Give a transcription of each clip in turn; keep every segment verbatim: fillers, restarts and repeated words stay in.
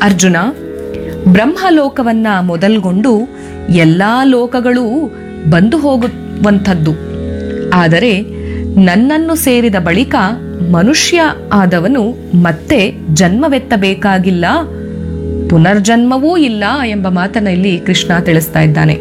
ಅರ್ಜುನ, ಬ್ರಹ್ಮಲೋಕವನ್ನ ಮೊದಲ್ಗೊಂಡು ಎಲ್ಲಾ ಲೋಕಗಳೂ ಬಂದು ಹೋಗುವಂಥದ್ದು. ಆದರೆ ನನ್ನನ್ನು ಸೇರಿದ ಬಳಿಕ ಮನುಷ್ಯ ಆದವನು ಮತ್ತೆ ಜನ್ಮವೆತ್ತಬೇಕಾಗಿಲ್ಲ, ಪುನರ್ಜನ್ಮವೂ ಇಲ್ಲ ಎಂಬ ಮಾತನ್ನ ಇಲ್ಲಿ ಕೃಷ್ಣ ತಿಳಿಸ್ತಾ ಇದ್ದಾನೆ.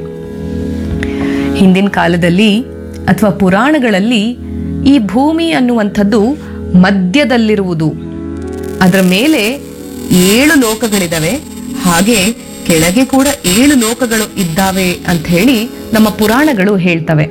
ಹಿಂದಿನ ಕಾಲದಲ್ಲಿ ಅಥವಾ ಪುರಾಣಗಳಲ್ಲಿ ಈ ಭೂಮಿ ಅನ್ನುವಂಥದ್ದು ಮಧ್ಯದಲ್ಲಿರುವುದು, ಅದರ ಮೇಲೆ ಏಳು ಲೋಕಗಳಿದಾವೆ, ಹಾಗೆ ಕೆಳಗೆ ಕೂಡ ಏಳು ಲೋಕಗಳು ಇದ್ದಾವೆ ಅಂತ ಹೇಳಿ ನಮ್ಮ ಪುರಾಣಗಳು ಹೇಳ್ತವೆ.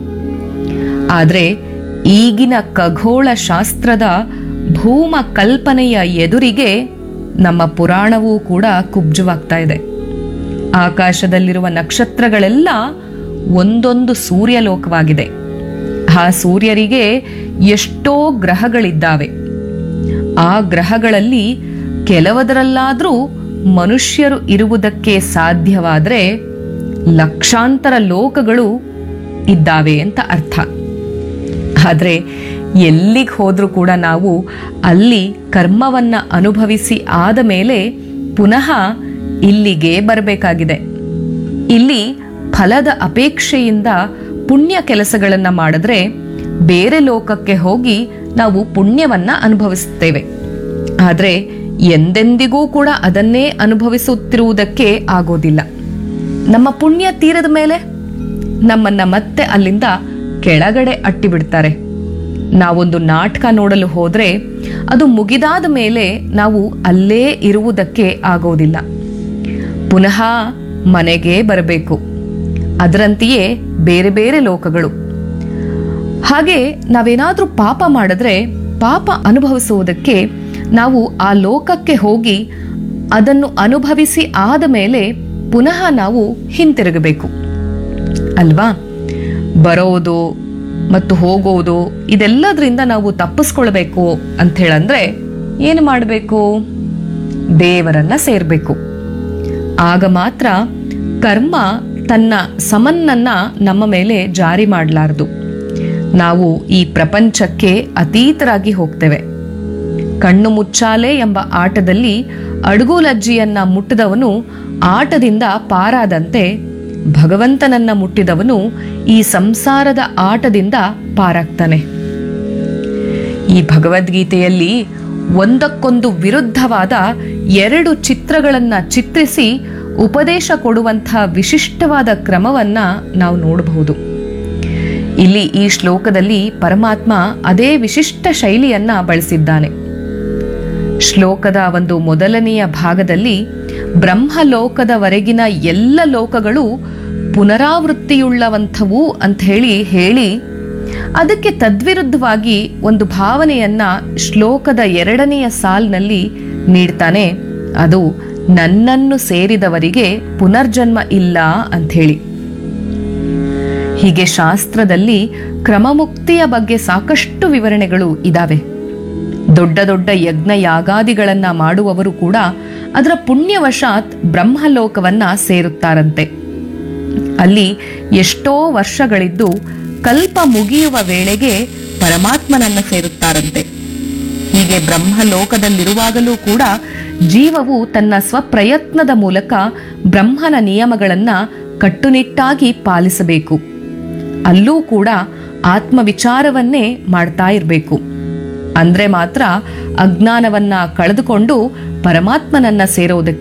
ಆದ್ರೆ ಈಗಿನ ಖಗೋಳ ಶಾಸ್ತ್ರದ ಭೂಮ ಕಲ್ಪನೆಯ ಎದುರಿಗೆ ನಮ್ಮ ಪುರಾಣವೂ ಕೂಡ ಕುಬ್ಜವಾಗ್ತಾ ಇದೆ. ಆಕಾಶದಲ್ಲಿರುವ ನಕ್ಷತ್ರಗಳೆಲ್ಲ ಒಂದೊಂದು ಸೂರ್ಯಲೋಕವಾಗಿದೆ. ಆ ಸೂರ್ಯರಿಗೆ ಎಷ್ಟೋ ಗ್ರಹಗಳಿದ್ದಾವೆ. ಆ ಗ್ರಹಗಳಲ್ಲಿ ಕೆಲವದರಲ್ಲಾದ್ರೂ ಮನುಷ್ಯರು ಇರುವುದಕ್ಕೆ ಸಾಧ್ಯವಾದ್ರೆ ಲಕ್ಷಾಂತರ ಲೋಕಗಳು ಇದ್ದಾವೆ ಅಂತ ಅರ್ಥ. ಆದ್ರೆ ಎಲ್ಲಿಗೆ ಹೋದ್ರೂ ಕೂಡ ನಾವು ಅಲ್ಲಿ ಕರ್ಮವನ್ನ ಅನುಭವಿಸಿ ಆದ ಮೇಲೆ ಪುನಃ ಇಲ್ಲಿಗೆ ಬರಬೇಕಾಗಿದೆ. ಇಲ್ಲಿ ಫಲದ ಅಪೇಕ್ಷೆಯಿಂದ ಪುಣ್ಯ ಕೆಲಸಗಳನ್ನ ಮಾಡಿದ್ರೆ ಬೇರೆ ಲೋಕಕ್ಕೆ ಹೋಗಿ ನಾವು ಪುಣ್ಯವನ್ನ ಅನುಭವಿಸುತ್ತೇವೆ. ಆದ್ರೆ ಎಂದೆಂದಿಗೂ ಕೂಡ ಅದನ್ನೇ ಅನುಭವಿಸುತ್ತಿರುವುದಕ್ಕೆ ಆಗೋದಿಲ್ಲ. ನಮ್ಮ ಪುಣ್ಯ ತೀರದ ಮೇಲೆ ನಮ್ಮನ್ನ ಮತ್ತೆ ಅಲ್ಲಿಂದ ಕೆಳಗಡೆ ಅಟ್ಟಿ ಬಿಡ್ತಾರೆ. ನಾವೊಂದು ನಾಟಕ ನೋಡಲು ಹೋದ್ರೆ ಅದು ಮುಗಿದಾದ ಮೇಲೆ ನಾವು ಅಲ್ಲೇ ಇರುವುದಕ್ಕೆ ಆಗೋದಿಲ್ಲ, ಪುನಃ ಮನೆಗೆ ಬರಬೇಕು. ಅದರಂತೆಯೇ ಬೇರೆ ಬೇರೆ ಲೋಕಗಳು. ಹಾಗೆ ನಾವೇನಾದ್ರೂ ಪಾಪ ಮಾಡಿದ್ರೆ ಪಾಪ ಅನುಭವಿಸುವುದಕ್ಕೆ ನಾವು ಆ ಲೋಕಕ್ಕೆ ಹೋಗಿ ಅದನ್ನು ಅನುಭವಿಸಿ ಆದ ಮೇಲೆ ಪುನಃ ನಾವು ಹಿಂತಿರುಗಬೇಕು ಅಲ್ವಾ? ಬರೋದು ಮತ್ತು ಹೋಗೋದು ಇದೆಲ್ಲದರಿಂದ ನಾವು ತಪ್ಪಿಸ್ಕೊಳ್ಬೇಕು ಅಂತ ಹೇಳಂದ್ರೆ ಏನು ಮಾಡಬೇಕು? ದೇವರನ್ನ ಸೇರ್ಬೇಕು. ಆಗ ಮಾತ್ರ ಕರ್ಮ ತನ್ನ ಸಮನ್ನನ್ನ ನಮ್ಮ ಮೇಲೆ ಜಾರಿ ಮಾಡಲಾರದು. ನಾವು ಈ ಪ್ರಪಂಚಕ್ಕೆ ಅತೀತರಾಗಿ ಹೋಗ್ತೇವೆ. ಕಣ್ಣು ಮುಚ್ಚಾಲೆ ಎಂಬ ಆಟದಲ್ಲಿ ಅಡುಗುಲಜ್ಜಿಯನ್ನ ಮುಟ್ಟಿದವನು ಆಟದಿಂದ ಪಾರಾದಂತೆ ಭಗವಂತನನ್ನ ಮುಟ್ಟಿದವನು ಈ ಸಂಸಾರದ ಆಟದಿಂದ ಪಾರಾಗ್ತಾನೆ. ಈ ಭಗವದ್ಗೀತೆಯಲ್ಲಿ ಒಂದಕ್ಕೊಂದು ವಿರುದ್ಧವಾದ ಎರಡು ಚಿತ್ರಗಳನ್ನ ಚಿತ್ರಿಸಿ ಉಪದೇಶ ಕೊಡುವಂಥ ವಿಶಿಷ್ಟವಾದ ಕ್ರಮವನ್ನ ನಾವು ನೋಡಬಹುದು. ಇಲ್ಲಿ ಈ ಶ್ಲೋಕದಲ್ಲಿ ಪರಮಾತ್ಮ ಅದೇ ವಿಶಿಷ್ಟ ಶೈಲಿಯನ್ನ ಬಳಸಿದ್ದಾನೆ. ಶ್ಲೋಕದ ಒಂದು ಮೊದಲನೆಯ ಭಾಗದಲ್ಲಿ ಬ್ರಹ್ಮಲೋಕದವರೆಗಿನ ಎಲ್ಲ ಲೋಕಗಳು ಪುನರಾವೃತ್ತಿಯುಳ್ಳವಂಥವು ಅಂತ ಹೇಳಿ ಹೇಳಿ ಅದಕ್ಕೆ ತದ್ವಿರುದ್ಧವಾಗಿ ಒಂದು ಭಾವನೆಯನ್ನ ಶ್ಲೋಕದ ಎರಡನೆಯ ಸಾಲಿನಲ್ಲಿ ನೀಡ್ತಾನೆ. ಅದು ನನ್ನನ್ನು ಸೇರಿದವರಿಗೆ ಪುನರ್ಜನ್ಮ ಇಲ್ಲ ಅಂತ ಹೇಳಿ. ಹೀಗೆ ಶಾಸ್ತ್ರದಲ್ಲಿ ಕ್ರಮಮುಕ್ತಿಯ ಬಗ್ಗೆ ಸಾಕಷ್ಟು ವಿವರಣೆಗಳು ಇದಾವೆ. ದೊಡ್ಡ ದೊಡ್ಡ ಯಜ್ಞ ಯಾಗಾದಿಗಳನ್ನ ಮಾಡುವವರು ಕೂಡ ಅದರ ಪುಣ್ಯವಶಾತ್ ಬ್ರಹ್ಮಲೋಕವನ್ನ ಸೇರುತ್ತಾರಂತೆ. ಅಲ್ಲಿ ಎಷ್ಟೋ ವರ್ಷಗಳಿದ್ದು ಕಲ್ಪ ಮುಗಿಯುವ ವೇಳೆಗೆ ಪರಮಾತ್ಮನನ್ನ ಸೇರುತ್ತಾರಂತೆ. ಹೀಗೆ ಬ್ರಹ್ಮಲೋಕದಲ್ಲಿರುವಾಗಲೂ ಕೂಡ ಜೀವವು ತನ್ನ ಸ್ವಪ್ರಯತ್ನದ ಮೂಲಕ ಬ್ರಹ್ಮನ ನಿಯಮಗಳನ್ನ ಕಟ್ಟುನಿಟ್ಟಾಗಿ ಪಾಲಿಸಬೇಕು. ಅಲ್ಲೂ ಕೂಡ ಆತ್ಮವಿಚಾರವನ್ನೇ ಮಾಡ್ತಾ ಇರಬೇಕು. ಅಂದ್ರೆ ಮಾತ್ರ ಅಜ್ಞಾನವನ್ನ ಕಳೆದುಕೊಂಡು ಪರಮಾತ್ಮನನ್ನ ಸೇರೋದಕ್ಕೆ